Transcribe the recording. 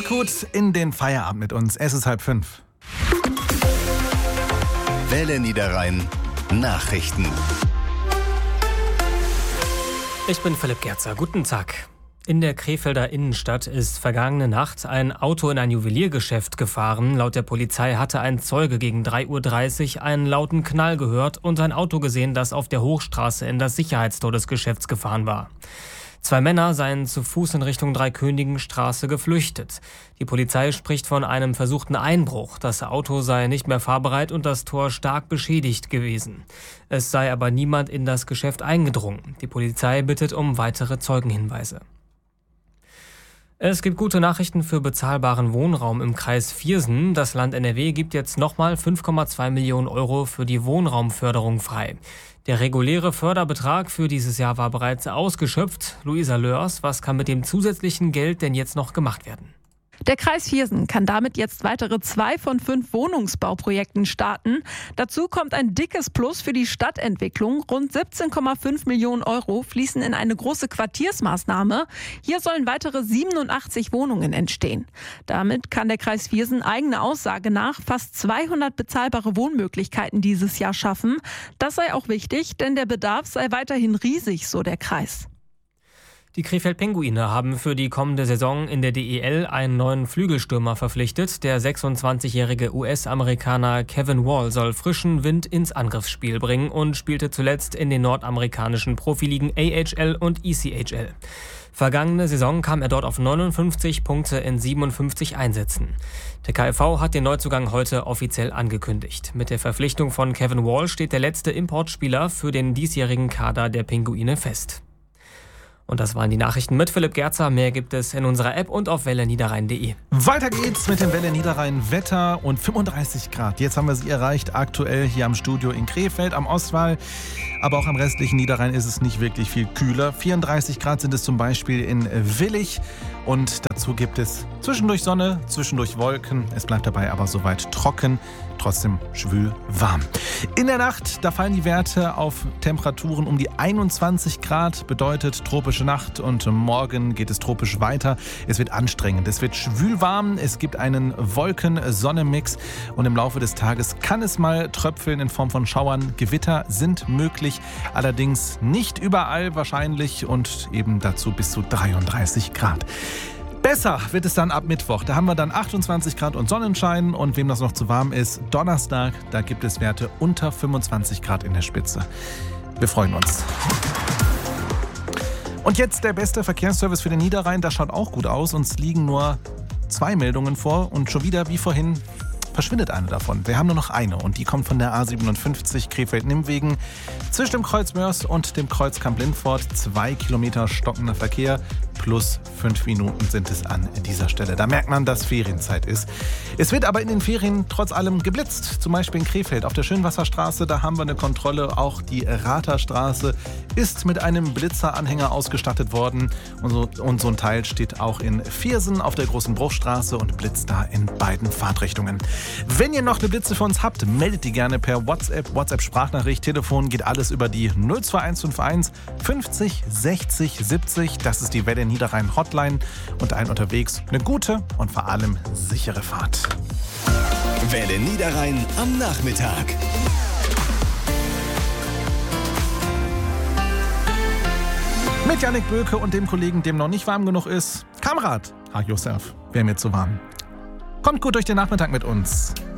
Kommt gut in den Feierabend mit uns. Es ist 4:30. Welle Niederrhein Nachrichten. Ich bin Philipp Gerzer. Guten Tag. In der Krefelder Innenstadt ist vergangene Nacht ein Auto in ein Juweliergeschäft gefahren. Laut der Polizei hatte ein Zeuge gegen 3:30 Uhr einen lauten Knall gehört und ein Auto gesehen, das auf der Hochstraße in das Sicherheitstor des Geschäfts gefahren war. 2 Männer seien zu Fuß in Richtung Dreikönigenstraße geflüchtet. Die Polizei spricht von einem versuchten Einbruch. Das Auto sei nicht mehr fahrbereit und das Tor stark beschädigt gewesen. Es sei aber niemand in das Geschäft eingedrungen. Die Polizei bittet um weitere Zeugenhinweise. Es gibt gute Nachrichten für bezahlbaren Wohnraum im Kreis Viersen. Das Land NRW gibt jetzt nochmal 5,2 Millionen Euro für die Wohnraumförderung frei. Der reguläre Förderbetrag für dieses Jahr war bereits ausgeschöpft. Luisa Lörs, was kann mit dem zusätzlichen Geld denn jetzt noch gemacht werden? Der Kreis Viersen kann damit jetzt weitere 2 von 5 Wohnungsbauprojekten starten. Dazu kommt ein dickes Plus für die Stadtentwicklung. Rund 17,5 Millionen Euro fließen in eine große Quartiersmaßnahme. Hier sollen weitere 87 Wohnungen entstehen. Damit kann der Kreis Viersen eigener Aussage nach fast 200 bezahlbare Wohnmöglichkeiten dieses Jahr schaffen. Das sei auch wichtig, denn der Bedarf sei weiterhin riesig, so der Kreis. Die Krefeld-Pinguine haben für die kommende Saison in der DEL einen neuen Flügelstürmer verpflichtet. Der 26-jährige US-Amerikaner Kevin Wall soll frischen Wind ins Angriffsspiel bringen und spielte zuletzt in den nordamerikanischen Profiligen AHL und ECHL. Vergangene Saison kam er dort auf 59 Punkte in 57 Einsätzen. Der KfV hat den Neuzugang heute offiziell angekündigt. Mit der Verpflichtung von Kevin Wall steht der letzte Importspieler für den diesjährigen Kader der Pinguine fest. Und das waren die Nachrichten mit Philipp Gerzer. Mehr gibt es in unserer App und auf welleniederrhein.de. Weiter geht's mit dem Welle Niederrhein Wetter und 35 Grad. Jetzt haben wir sie erreicht, aktuell hier am Studio in Krefeld am Ostwall. Aber auch am restlichen Niederrhein ist es nicht wirklich viel kühler. 34 Grad sind es zum Beispiel in Willich. Und dazu gibt es zwischendurch Sonne, zwischendurch Wolken. Es bleibt dabei aber soweit trocken, trotzdem schwül warm. In der Nacht, da fallen die Werte auf Temperaturen um die 21 Grad, bedeutet tropische Nacht, und morgen geht es tropisch weiter. Es wird anstrengend, es wird schwül warm, es gibt einen Wolken-Sonne-Mix und im Laufe des Tages kann es mal tröpfeln in Form von Schauern. Gewitter sind möglich, allerdings nicht überall wahrscheinlich und eben dazu bis zu 33 Grad. Besser wird es dann ab Mittwoch. Da haben wir dann 28 Grad und Sonnenschein. Und wem das noch zu warm ist, Donnerstag, da gibt es Werte unter 25 Grad in der Spitze. Wir freuen uns. Und jetzt der beste Verkehrsservice für den Niederrhein. Das schaut auch gut aus. Uns liegen nur 2 Meldungen vor. Und schon wieder, wie vorhin, verschwindet eine davon. Wir haben nur noch eine und die kommt von der A57 Krefeld-Nimwegen. Zwischen dem Kreuz Mörs und dem Kreuz Kamp-Lindfort 2 Kilometer stockender Verkehr. Plus 5 Minuten sind es an dieser Stelle. Da merkt man, dass Ferienzeit ist. Es wird aber in den Ferien trotz allem geblitzt. Zum Beispiel in Krefeld auf der Schönwasserstraße. Da haben wir eine Kontrolle. Auch die Raterstraße ist mit einem Blitzeranhänger ausgestattet worden. Und so ein Teil steht auch in Viersen auf der Großen Bruchstraße und blitzt da in beiden Fahrtrichtungen. Wenn ihr noch eine Blitze für uns habt, meldet die gerne per WhatsApp-Sprachnachricht. Telefon geht alles über die 02151 50 60 70. Das ist die Welle Niederrhein Hotline und allen unterwegs eine gute und vor allem sichere Fahrt. Welle Niederrhein am Nachmittag. Mit Jannik Böke und dem Kollegen, dem noch nicht warm genug ist. Kamerad, hug yourself, wäre mir zu warm. Kommt gut durch den Nachmittag mit uns.